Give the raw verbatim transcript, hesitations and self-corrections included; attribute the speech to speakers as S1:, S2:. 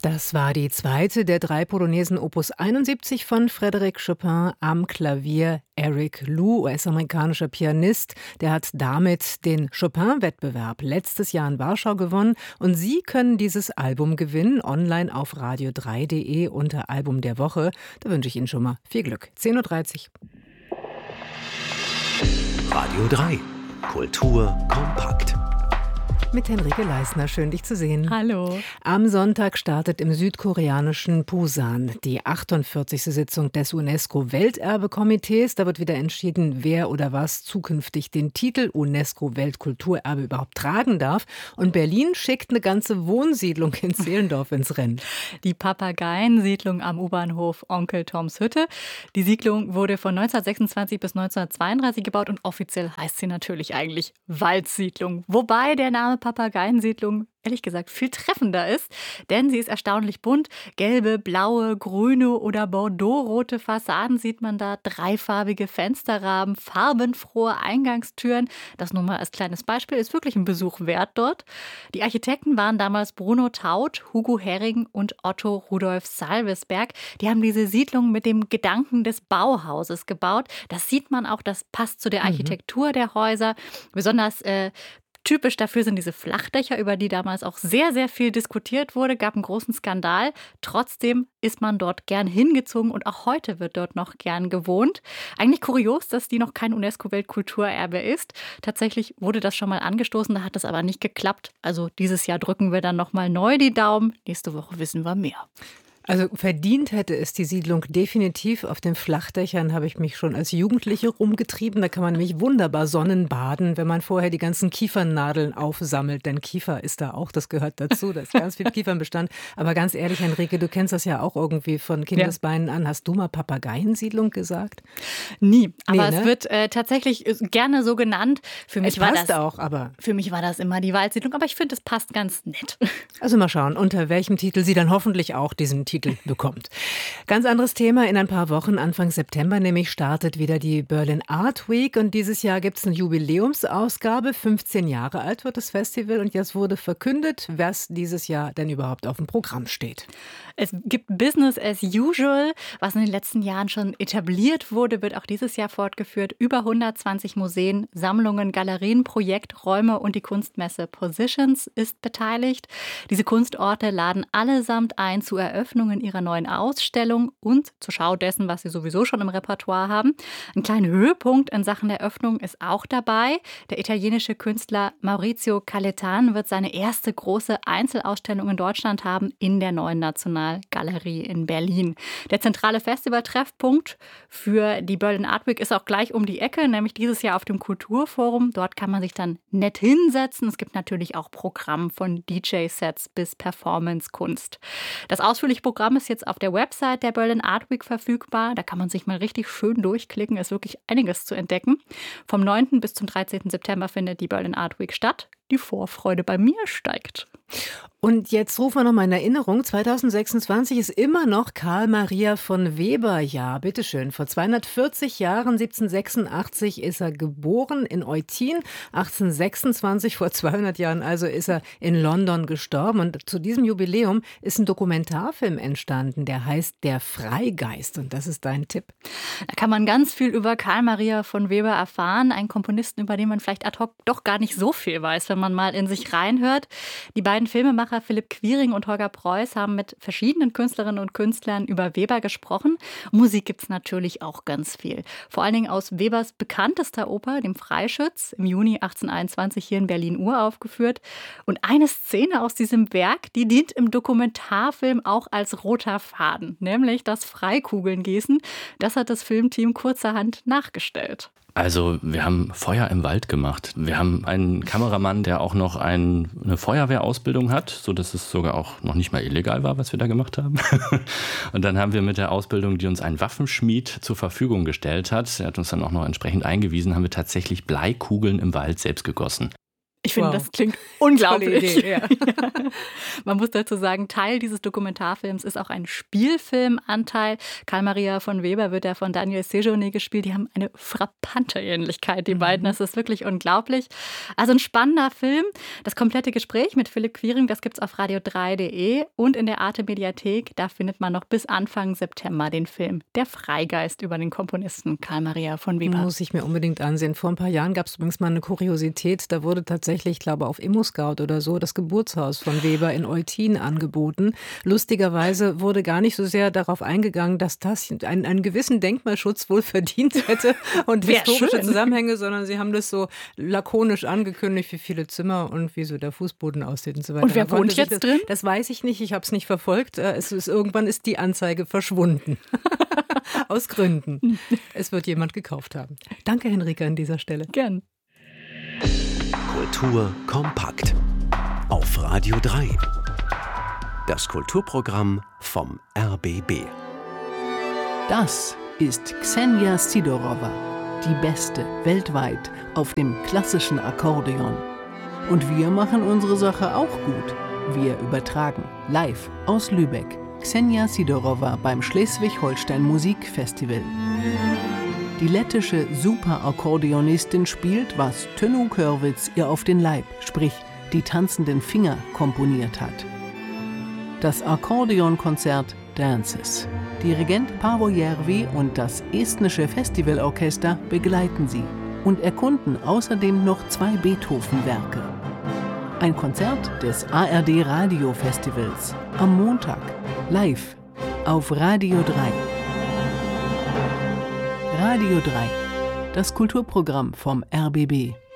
S1: Das war die zweite der drei Polonesen Opus einundsiebzig von Frédéric Chopin am Klavier. Eric Liu, U S-amerikanischer Pianist, der hat damit den Chopin-Wettbewerb letztes Jahr in Warschau gewonnen. Und Sie können dieses Album gewinnen, online auf radio drei punkt de unter Album der Woche. Da wünsche ich Ihnen schon mal viel Glück. zehn Uhr dreißig.
S2: Radio drei. Kultur kompakt.
S1: Mit Henrike Leisner, schön dich zu sehen.
S3: Hallo.
S1: Am Sonntag startet im südkoreanischen Busan die achtundvierzigste Sitzung des UNESCO-Welterbekomitees. Da wird wieder entschieden, wer oder was zukünftig den Titel UNESCO-Weltkulturerbe überhaupt tragen darf. Und Berlin schickt eine ganze Wohnsiedlung in Zehlendorf ins Rennen.
S3: Die Papageiensiedlung am U-Bahnhof Onkel Toms Hütte. Die Siedlung wurde von neunzehnhundertsechsundzwanzig bis neunzehnhundertzweiunddreißig gebaut und offiziell heißt sie natürlich eigentlich Waldsiedlung. Wobei der Name Papageiensiedlung ehrlich gesagt viel treffender ist, denn sie ist erstaunlich bunt. Gelbe, blaue, grüne oder bordeauxrote Fassaden sieht man da, dreifarbige Fensterrahmen, farbenfrohe Eingangstüren. Das nur mal als kleines Beispiel, ist wirklich ein Besuch wert dort. Die Architekten waren damals Bruno Taut, Hugo Herring und Otto Rudolf Salvesberg. Die haben diese Siedlung mit dem Gedanken des Bauhauses gebaut. Das sieht man auch, das passt zu der Architektur mhm. der Häuser. Besonders äh, Typisch dafür sind diese Flachdächer, über die damals auch sehr, sehr viel diskutiert wurde. Gab einen großen Skandal. Trotzdem ist man dort gern hingezogen und auch heute wird dort noch gern gewohnt. Eigentlich kurios, dass die noch kein UNESCO-Weltkulturerbe ist. Tatsächlich wurde das schon mal angestoßen, da hat es aber nicht geklappt. Also dieses Jahr drücken wir dann nochmal neu die Daumen. Nächste Woche wissen wir mehr.
S1: Also verdient hätte es die Siedlung definitiv. Auf den Flachdächern habe ich mich schon als Jugendliche rumgetrieben. Da kann man nämlich wunderbar sonnenbaden, wenn man vorher die ganzen Kiefernadeln aufsammelt. Denn Kiefer ist da auch, das gehört dazu. Da ist ganz viel Kiefernbestand. Aber ganz ehrlich, Henrike, du kennst das ja auch irgendwie von Kindesbeinen an. Hast du mal Papageiensiedlung gesagt?
S3: Nie. Aber
S1: nee, ne?
S3: Es wird äh, tatsächlich gerne so genannt. Für mich
S1: es
S3: war
S1: passt
S3: das
S1: auch, aber
S3: Für mich war das immer die Waldsiedlung. Aber ich finde, es passt ganz nett.
S1: Also mal schauen, unter welchem Titel sie dann hoffentlich auch diesen Titel bekommt. Ganz anderes Thema. In ein paar Wochen, Anfang September nämlich, startet wieder die Berlin Art Week. Und dieses Jahr gibt es eine Jubiläumsausgabe. fünfzehn Jahre alt wird das Festival. Und jetzt wurde verkündet, was dieses Jahr denn überhaupt auf dem Programm steht.
S3: Es gibt Business as usual, was in den letzten Jahren schon etabliert wurde, wird auch dieses Jahr fortgeführt. Über hundertzwanzig Museen, Sammlungen, Galerien, Projekträume und die Kunstmesse Positions ist beteiligt. Diese Kunstorte laden allesamt ein zu Eröffnungen ihrer neuen Ausstellung und zur Schau dessen, was sie sowieso schon im Repertoire haben. Ein kleiner Höhepunkt in Sachen Eröffnung ist auch dabei. Der italienische Künstler Maurizio Caletan wird seine erste große Einzelausstellung in Deutschland haben in der neuen Nationalgalerie in Berlin. Der zentrale Festivaltreffpunkt für die Berlin Art Week ist auch gleich um die Ecke, nämlich dieses Jahr auf dem Kulturforum. Dort kann man sich dann nett hinsetzen. Es gibt natürlich auch Programm von D J-Sets bis Performance-Kunst. Das ausführliche Programm ist jetzt auf der Website der Berlin Art Week verfügbar. Da kann man sich mal richtig schön durchklicken. Es ist wirklich einiges zu entdecken. Vom neunten bis zum dreizehnten September findet die Berlin Art Week statt. Die Vorfreude bei mir steigt.
S1: Und jetzt rufen wir noch mal in Erinnerung, zweitausendsechsundzwanzig ist immer noch Karl Maria von Weber Jahr. Bitteschön, vor zweihundertvierzig Jahren, siebzehnhundertsechsundachtzig, ist er geboren in Eutin. achtzehnhundertsechsundzwanzig, vor zweihundert Jahren also, ist er in London gestorben. Und zu diesem Jubiläum ist ein Dokumentarfilm entstanden, der heißt Der Freigeist. Und das ist dein Tipp.
S3: Da kann man ganz viel über Karl Maria von Weber erfahren. Einen Komponisten, über den man vielleicht ad hoc doch gar nicht so viel weiß, wenn man mal in sich reinhört. Die beiden Filmemacher Philipp Quiring und Holger Preuß haben mit verschiedenen Künstlerinnen und Künstlern über Weber gesprochen. Musik gibt es natürlich auch ganz viel. Vor allen Dingen aus Webers bekanntester Oper, dem Freischütz, im Juni achtzehnhunderteinundzwanzig hier in Berlin uraufgeführt. Und eine Szene aus diesem Werk, die dient im Dokumentarfilm auch als roter Faden, nämlich das Freikugellengießen. Das hat das Filmteam kurzerhand nachgestellt.
S4: Also wir haben Feuer im Wald gemacht. Wir haben einen Kameramann, der auch noch ein, eine Feuerwehrausbildung hat, sodass es sogar auch noch nicht mal illegal war, was wir da gemacht haben. Und dann haben wir mit der Ausbildung, die uns ein Waffenschmied zur Verfügung gestellt hat, er hat uns dann auch noch entsprechend eingewiesen, haben wir tatsächlich Bleikugeln im Wald selbst gegossen.
S3: Ich finde,
S1: Wow.
S3: das klingt unglaublich.
S1: Tolle Idee, ja.
S3: Ja. Man muss dazu sagen, Teil dieses Dokumentarfilms ist auch ein Spielfilmanteil. Karl Maria von Weber wird ja von Daniel Sejourné gespielt. Die haben eine frappante Ähnlichkeit, die beiden. Das ist wirklich unglaublich. Also ein spannender Film. Das komplette Gespräch mit Philipp Quiring, das gibt es auf radio drei punkt de und in der Arte Mediathek. Da findet man noch bis Anfang September den Film Der Freigeist über den Komponisten Karl Maria von Weber.
S1: Muss ich mir unbedingt ansehen. Vor ein paar Jahren gab es übrigens mal eine Kuriosität. Da wurde tatsächlich, ich glaube auf ImmoScout oder so, das Geburtshaus von Weber in Eutin angeboten. Lustigerweise wurde gar nicht so sehr darauf eingegangen, dass das einen, einen gewissen Denkmalschutz wohl verdient hätte und
S3: Wär
S1: historische
S3: schön.
S1: Zusammenhänge, sondern sie haben das so lakonisch angekündigt, wie viele Zimmer und wie so der Fußboden aussieht und so weiter.
S3: Und wer
S1: Man konnte
S3: wohnt
S1: sich
S3: jetzt
S1: das,
S3: drin?
S1: Das weiß ich nicht, ich habe es nicht verfolgt. Äh, Es ist, irgendwann ist die Anzeige verschwunden. Aus Gründen. Es wird jemand gekauft haben. Danke, Henrike, an dieser Stelle.
S3: Gern.
S2: Kultur kompakt. Auf Radio drei. Das Kulturprogramm vom R B B.
S5: Das ist Ksenia Sidorova, die Beste weltweit auf dem klassischen Akkordeon. Und wir machen unsere Sache auch gut. Wir übertragen live aus Lübeck Ksenia Sidorova beim Schleswig-Holstein Musikfestival. Die lettische Superakkordeonistin spielt, was Tönnu Körwitz ihr auf den Leib, sprich die tanzenden Finger, komponiert hat. Das Akkordeonkonzert Dances. Dirigent Paavo Järvi und das estnische Festivalorchester begleiten sie und erkunden außerdem noch zwei Beethoven-Werke. Ein Konzert des A R D Radio-Festivals am Montag, live auf Radio drei. Radio drei, das Kulturprogramm vom R B B.